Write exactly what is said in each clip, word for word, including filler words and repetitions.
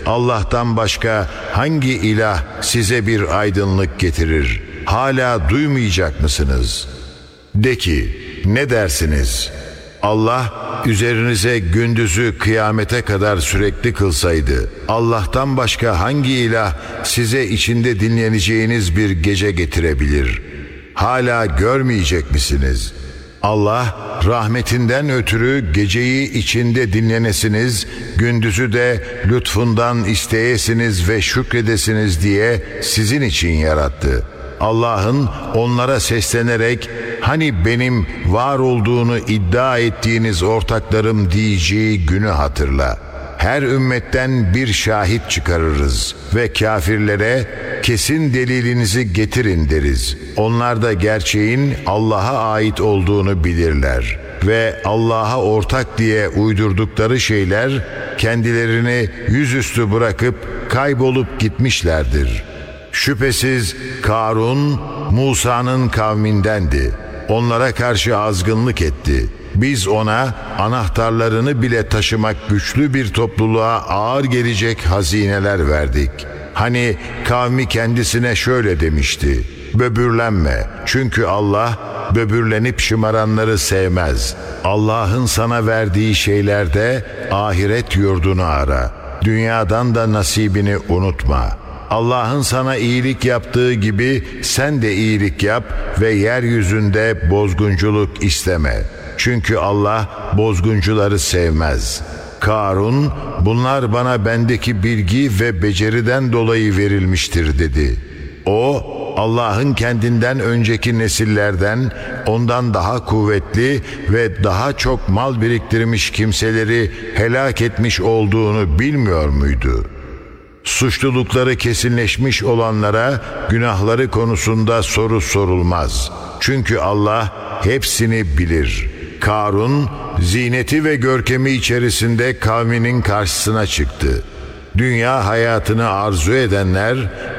Allah'tan başka hangi ilah size bir aydınlık getirir? Hala duymayacak mısınız? De ki, ne dersiniz? Allah üzerinize gündüzü kıyamete kadar sürekli kılsaydı, Allah'tan başka hangi ilah size içinde dinleneceğiniz bir gece getirebilir? Hala görmeyecek misiniz? Allah rahmetinden ötürü geceyi içinde dinlenesiniz, gündüzü de lütfundan isteyesiniz ve şükredesiniz diye sizin için yarattı. Allah'ın onlara seslenerek hani benim var olduğunu iddia ettiğiniz ortaklarım diyeceği günü hatırla. Her ümmetten bir şahit çıkarırız ve kafirlere kesin delilinizi getirin deriz. Onlar da gerçeğin Allah'a ait olduğunu bilirler ve Allah'a ortak diye uydurdukları şeyler kendilerini yüzüstü bırakıp kaybolup gitmişlerdir. Şüphesiz Karun Musa'nın kavmindendi. Onlara karşı azgınlık etti. Biz ona anahtarlarını bile taşımak güçlü bir topluluğa ağır gelecek hazineler verdik. Hani kavmi kendisine şöyle demişti: böbürlenme, çünkü Allah böbürlenip şımaranları sevmez. Allah'ın sana verdiği şeylerde ahiret yurdunu ara. Dünyadan da nasibini unutma. Allah'ın sana iyilik yaptığı gibi sen de iyilik yap ve yeryüzünde bozgunculuk isteme. Çünkü Allah bozguncuları sevmez. Karun, bunlar bana bendeki bilgi ve beceriden dolayı verilmiştir dedi. O, Allah'ın kendinden önceki nesillerden ondan daha kuvvetli ve daha çok mal biriktirmiş kimseleri helak etmiş olduğunu bilmiyor muydu? Suçlulukları kesinleşmiş olanlara günahları konusunda soru sorulmaz. Çünkü Allah hepsini bilir. Karun, zineti ve görkemi içerisinde kavminin karşısına çıktı. Dünya hayatını arzu edenler,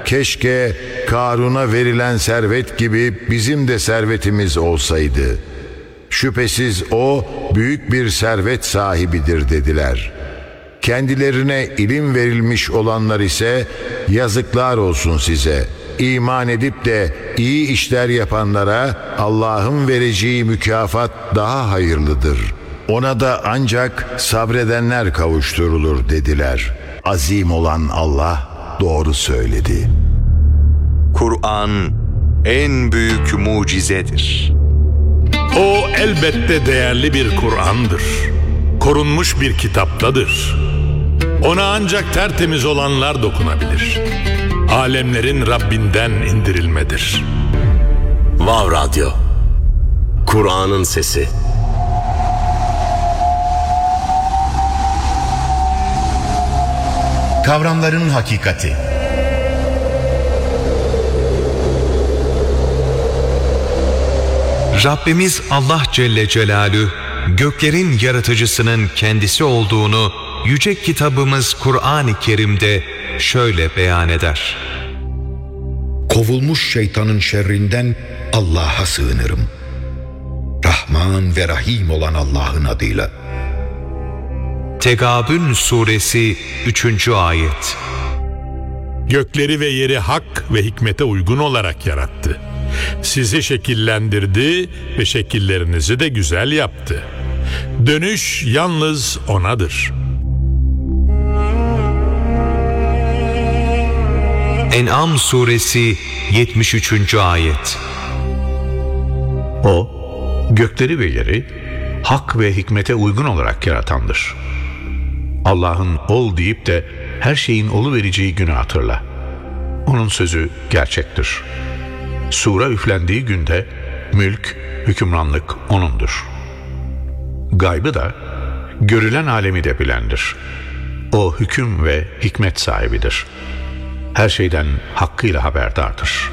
keşke Karun'a verilen servet gibi bizim de servetimiz olsaydı. Şüphesiz o büyük bir servet sahibidir dediler. Kendilerine ilim verilmiş olanlar ise yazıklar olsun size. İman edip de iyi işler yapanlara Allah'ın vereceği mükafat daha hayırlıdır. Ona da ancak sabredenler kavuşturulur dediler. Azim olan Allah doğru söyledi. Kur'an en büyük mucizedir. O elbette değerli bir Kur'an'dır. Korunmuş bir kitaptadır. Ona ancak tertemiz olanlar dokunabilir. Alemlerin Rabbinden indirilmedir. Vav Radyo, Kur'an'ın sesi. Kavramların hakikati. Rabbimiz Allah Celle Celaluhu göklerin yaratıcısının kendisi olduğunu yüce kitabımız Kur'an-ı Kerim'de şöyle beyan eder. Kovulmuş şeytanın şerrinden Allah'a sığınırım. Rahman ve Rahim olan Allah'ın adıyla. Tegabün suresi üçüncü ayet. Gökleri ve yeri hak ve hikmete uygun olarak yarattı. Sizi şekillendirdi ve şekillerinizi de güzel yaptı. Dönüş yalnız O'nadır. En'am suresi yetmiş üçüncü ayet. O, gökleri ve yeri hak ve hikmete uygun olarak yaratandır. Allah'ın ol deyip de her şeyin oluvereceği günü hatırla. Onun sözü gerçektir. Sura üflendiği günde mülk, hükümranlık O'nundur. Gaybı da, görülen alemi de bilendir. O hüküm ve hikmet sahibidir. Her şeyden hakkıyla haberdardır.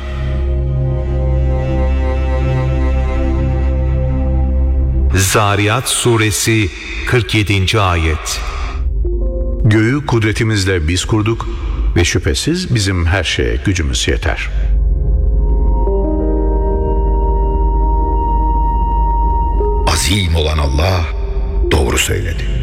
Zariyat suresi kırk yedinci ayet. Göğü kudretimizle biz kurduk ve şüphesiz bizim her şeye gücümüz yeter. Azim olan Allah doğru söyledi.